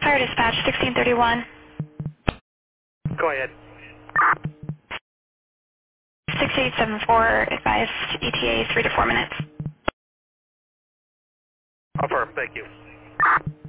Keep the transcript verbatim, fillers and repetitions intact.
Fire dispatch sixteen thirty-one. Go ahead. six eight seven four advised E T A three to four minutes. Affirm, thank you.